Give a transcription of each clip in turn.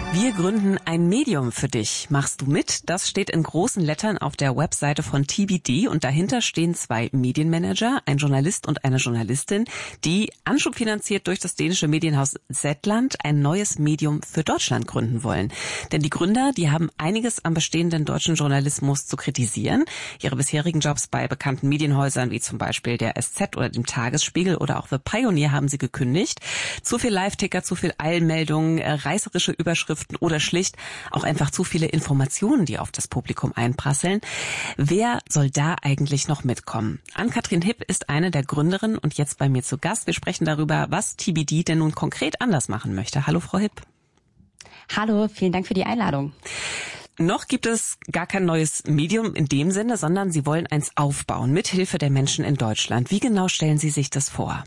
Wir gründen ein Medium für dich. Machst du mit? Das steht in großen Lettern auf der Webseite von TBD und dahinter stehen 2 Medienmanager, ein Journalist und eine Journalistin, die anschubfinanziert durch das dänische Medienhaus Zetland ein neues Medium für Deutschland gründen wollen. Denn die Gründer, die haben einiges am bestehenden deutschen Journalismus zu kritisieren. Ihre bisherigen Jobs bei bekannten Medienhäusern wie zum Beispiel der SZ oder dem Tagesspiegel oder auch The Pioneer haben sie gekündigt. Zu viel Live-Ticker, zu viel Eilmeldungen, reißerische Überschriften oder schlicht auch einfach zu viele Informationen, die auf das Publikum einprasseln. Wer soll da eigentlich noch mitkommen? Ann-Kathrin Hipp ist eine der Gründerinnen und jetzt bei mir zu Gast. Wir sprechen darüber, was TBD denn nun konkret anders machen möchte. Hallo, Frau Hipp. Hallo, vielen Dank für die Einladung. Noch gibt es gar kein neues Medium in dem Sinne, sondern Sie wollen eins aufbauen, mit Hilfe der Menschen in Deutschland. Wie genau stellen Sie sich das vor?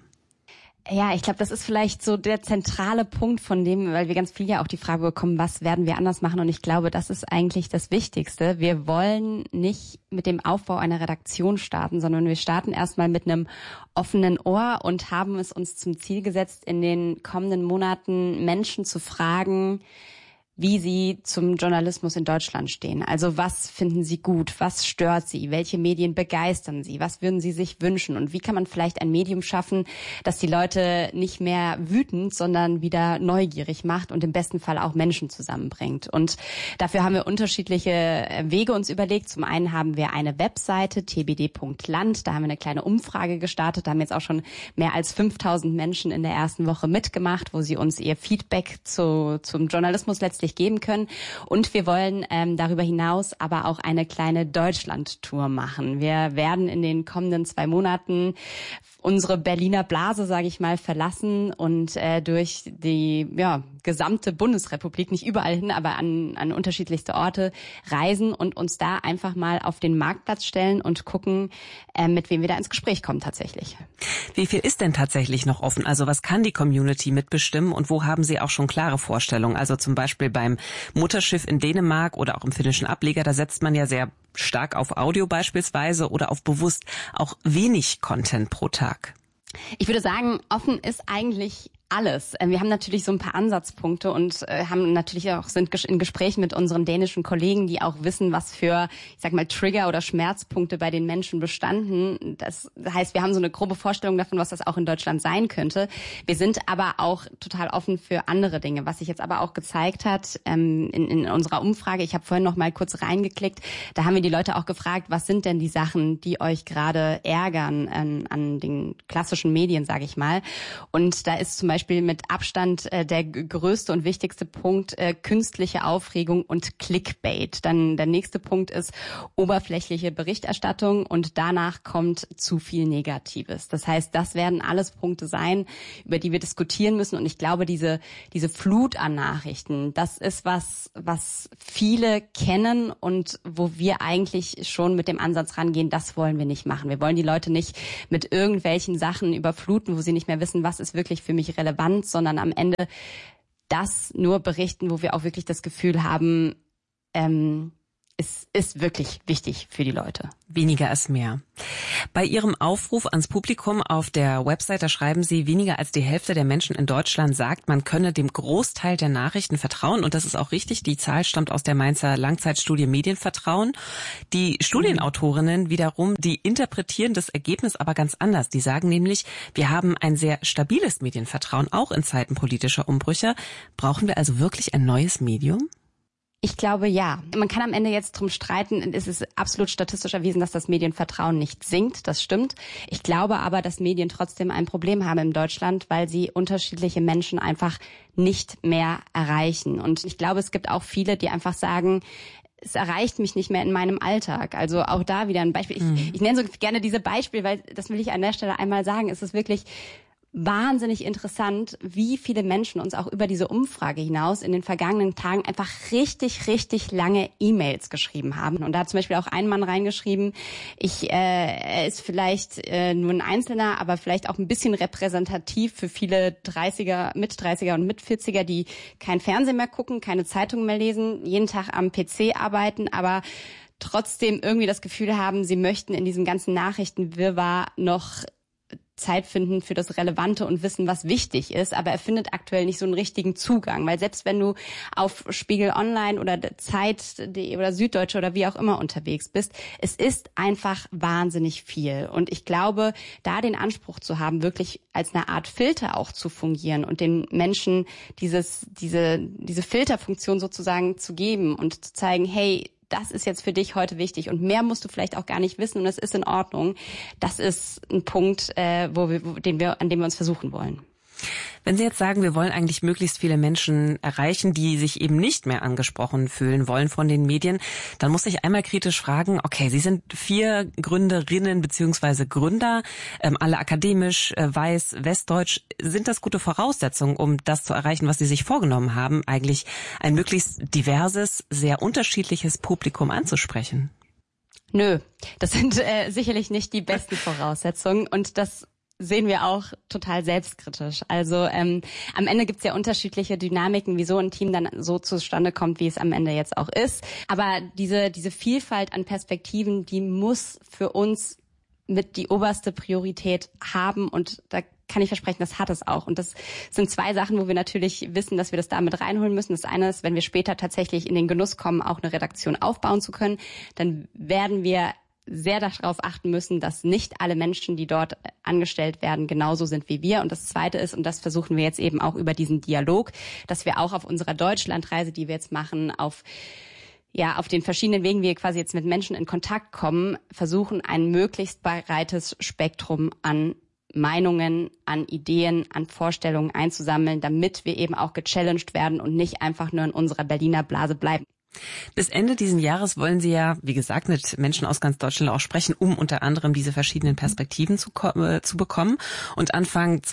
Ja, ich glaube, das ist vielleicht so der zentrale Punkt von dem, weil wir ganz viel ja auch die Frage bekommen, was werden wir anders machen? Und ich glaube, das ist eigentlich das Wichtigste. Wir wollen nicht mit dem Aufbau einer Redaktion starten, sondern wir starten erstmal mit einem offenen Ohr und haben es uns zum Ziel gesetzt, in den kommenden Monaten Menschen zu fragen, wie sie zum Journalismus in Deutschland stehen. Also was finden sie gut, was stört sie, welche Medien begeistern sie, was würden sie sich wünschen und wie kann man vielleicht ein Medium schaffen, das die Leute nicht mehr wütend, sondern wieder neugierig macht und im besten Fall auch Menschen zusammenbringt. Und dafür haben wir unterschiedliche Wege uns überlegt. Zum einen haben wir eine Webseite, tbd.land, da haben wir eine kleine Umfrage gestartet, da haben jetzt auch schon mehr als 5000 Menschen in der ersten Woche mitgemacht, wo sie uns ihr Feedback zum Journalismus letztlich geben können. Und wir wollen darüber hinaus aber auch eine kleine Deutschland-Tour machen. Wir werden in den kommenden 2 Monaten unsere Berliner Blase, sage ich mal, verlassen und durch die gesamte Bundesrepublik, nicht überall hin, aber an unterschiedlichste Orte reisen und uns da einfach mal auf den Marktplatz stellen und gucken, mit wem wir da ins Gespräch kommen tatsächlich. Wie viel ist denn tatsächlich noch offen? Also was kann die Community mitbestimmen und wo haben Sie auch schon klare Vorstellungen? Also zum Beispiel beim Mutterschiff in Dänemark oder auch im finnischen Ableger, da setzt man ja sehr stark auf Audio beispielsweise oder auf bewusst auch wenig Content pro Tag. Ich würde sagen, offen ist eigentlich alles. Wir haben natürlich so ein paar Ansatzpunkte und haben natürlich auch sind in Gesprächen mit unseren dänischen Kollegen, die auch wissen, was für, ich sag mal, Trigger oder Schmerzpunkte bei den Menschen bestanden. Das heißt, wir haben so eine grobe Vorstellung davon, was das auch in Deutschland sein könnte. Wir sind aber auch total offen für andere Dinge, was sich jetzt aber auch gezeigt hat in unserer Umfrage. Ich habe vorhin noch mal kurz reingeklickt. Da haben wir die Leute auch gefragt, was sind denn die Sachen, die euch gerade ärgern an den klassischen Medien, sage ich mal. Und da ist zum Beispiel mit Abstand der größte und wichtigste Punkt künstliche Aufregung und Clickbait. Dann der nächste Punkt ist oberflächliche Berichterstattung und danach kommt zu viel Negatives. Das heißt, das werden alles Punkte sein, über die wir diskutieren müssen. Und ich glaube, diese Flut an Nachrichten, das ist was viele kennen und wo wir eigentlich schon mit dem Ansatz rangehen, das wollen wir nicht machen. Wir wollen die Leute nicht mit irgendwelchen Sachen überfluten, wo sie nicht mehr wissen, was ist wirklich für mich relevant, sondern am Ende das nur berichten, wo wir auch wirklich das Gefühl haben, es ist wirklich wichtig für die Leute. Weniger ist mehr. Bei Ihrem Aufruf ans Publikum auf der Website, da schreiben Sie, weniger als die Hälfte der Menschen in Deutschland sagt, man könne dem Großteil der Nachrichten vertrauen. Und das ist auch richtig. Die Zahl stammt aus der Mainzer Langzeitstudie Medienvertrauen. Die Studienautorinnen wiederum, die interpretieren das Ergebnis aber ganz anders. Die sagen nämlich, wir haben ein sehr stabiles Medienvertrauen, auch in Zeiten politischer Umbrüche. Brauchen wir also wirklich ein neues Medium? Ich glaube, ja. Man kann am Ende jetzt drum streiten, es ist absolut statistisch erwiesen, dass das Medienvertrauen nicht sinkt, das stimmt. Ich glaube aber, dass Medien trotzdem ein Problem haben in Deutschland, weil sie unterschiedliche Menschen einfach nicht mehr erreichen. Und ich glaube, es gibt auch viele, die einfach sagen, es erreicht mich nicht mehr in meinem Alltag. Also auch da wieder ein Beispiel. Ich nenne so gerne diese Beispiele, weil das will ich an der Stelle einmal sagen. Es ist wirklich wahnsinnig interessant, wie viele Menschen uns auch über diese Umfrage hinaus in den vergangenen Tagen einfach richtig, richtig lange E-Mails geschrieben haben. Und da hat zum Beispiel auch ein Mann reingeschrieben, er ist vielleicht nur ein Einzelner, aber vielleicht auch ein bisschen repräsentativ für viele 30er, Mit-30er und Mit-40er, die kein Fernsehen mehr gucken, keine Zeitungen mehr lesen, jeden Tag am PC arbeiten, aber trotzdem irgendwie das Gefühl haben, sie möchten in diesem ganzen Nachrichtenwirrwarr noch Zeit finden für das Relevante und wissen, was wichtig ist, aber er findet aktuell nicht so einen richtigen Zugang, weil selbst wenn du auf Spiegel Online oder Zeit.de oder Süddeutsche oder wie auch immer unterwegs bist, es ist einfach wahnsinnig viel. Und ich glaube, da den Anspruch zu haben, wirklich als eine Art Filter auch zu fungieren und den Menschen diese Filterfunktion sozusagen zu geben und zu zeigen, hey, das ist jetzt für dich heute wichtig und mehr musst du vielleicht auch gar nicht wissen und es ist in Ordnung. Das ist ein Punkt, an dem wir uns versuchen wollen. Wenn Sie jetzt sagen, wir wollen eigentlich möglichst viele Menschen erreichen, die sich eben nicht mehr angesprochen fühlen wollen von den Medien, dann muss ich einmal kritisch fragen, okay, Sie sind 4 Gründerinnen bzw. Gründer, alle akademisch, weiß, westdeutsch. Sind das gute Voraussetzungen, um das zu erreichen, was Sie sich vorgenommen haben, eigentlich ein möglichst diverses, sehr unterschiedliches Publikum anzusprechen? Nö, das sind sicherlich nicht die besten Voraussetzungen und das sehen wir auch total selbstkritisch. Also am Ende gibt's ja unterschiedliche Dynamiken, wie so ein Team dann so zustande kommt, wie es am Ende jetzt auch ist. Aber diese Vielfalt an Perspektiven, die muss für uns mit die oberste Priorität haben und da kann ich versprechen, das hat es auch. Und das sind 2 Sachen, wo wir natürlich wissen, dass wir das da mit reinholen müssen. Das eine ist, wenn wir später tatsächlich in den Genuss kommen, auch eine Redaktion aufbauen zu können, dann werden wir sehr darauf achten müssen, dass nicht alle Menschen, die dort angestellt werden, genauso sind wie wir. Und das Zweite ist, und das versuchen wir jetzt eben auch über diesen Dialog, dass wir auch auf unserer Deutschlandreise, die wir jetzt machen, auf den verschiedenen Wegen, wie wir quasi jetzt mit Menschen in Kontakt kommen, versuchen, ein möglichst breites Spektrum an Meinungen, an Ideen, an Vorstellungen einzusammeln, damit wir eben auch gechallenged werden und nicht einfach nur in unserer Berliner Blase bleiben. Bis Ende diesen Jahres wollen Sie ja, wie gesagt, mit Menschen aus ganz Deutschland auch sprechen, um unter anderem diese verschiedenen Perspektiven zu bekommen. Und Anfang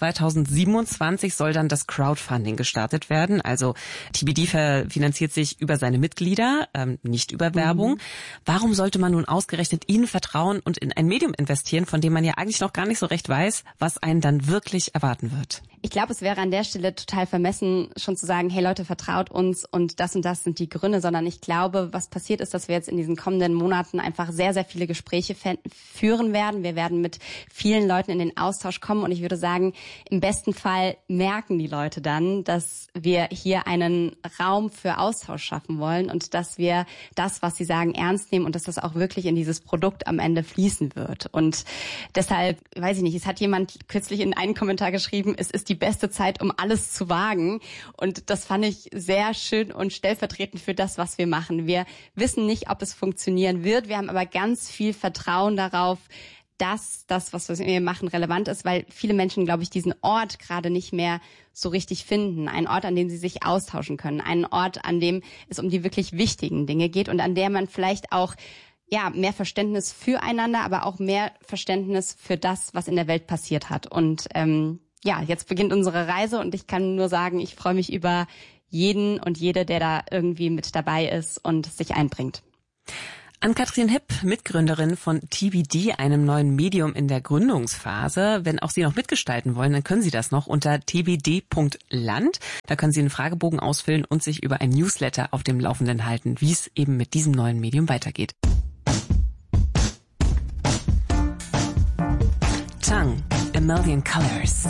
2027 soll dann das Crowdfunding gestartet werden. Also TBD finanziert sich über seine Mitglieder, nicht über Werbung. Warum sollte man nun ausgerechnet Ihnen vertrauen und in ein Medium investieren, von dem man ja eigentlich noch gar nicht so recht weiß, was einen dann wirklich erwarten wird? Ich glaube, es wäre an der Stelle total vermessen, schon zu sagen, hey Leute, vertraut uns und das sind die Gründe, sondern ich glaube, was passiert ist, dass wir jetzt in diesen kommenden Monaten einfach sehr, sehr viele Gespräche führen werden. Wir werden mit vielen Leuten in den Austausch kommen und ich würde sagen, im besten Fall merken die Leute dann, dass wir hier einen Raum für Austausch schaffen wollen und dass wir das, was sie sagen, ernst nehmen und dass das auch wirklich in dieses Produkt am Ende fließen wird. Und deshalb, weiß ich nicht, es hat jemand kürzlich in einen Kommentar geschrieben, es ist die beste Zeit, um alles zu wagen. Und das fand ich sehr schön und stellvertretend für das, was wir machen. Wir wissen nicht, ob es funktionieren wird. Wir haben aber ganz viel Vertrauen darauf, dass das, was wir machen, relevant ist, weil viele Menschen, glaube ich, diesen Ort gerade nicht mehr so richtig finden. Ein Ort, an dem sie sich austauschen können. Ein Ort, an dem es um die wirklich wichtigen Dinge geht und an der man vielleicht auch mehr Verständnis füreinander, aber auch mehr Verständnis für das, was in der Welt passiert hat. Und jetzt beginnt unsere Reise und ich kann nur sagen, ich freue mich über jeden und jede, der da irgendwie mit dabei ist und sich einbringt. Ann-Kathrin Hipp, Mitgründerin von TBD, einem neuen Medium in der Gründungsphase. Wenn auch Sie noch mitgestalten wollen, dann können Sie das noch unter tbd.land. Da können Sie einen Fragebogen ausfüllen und sich über ein Newsletter auf dem Laufenden halten, wie es eben mit diesem neuen Medium weitergeht. Tongue, a million colors.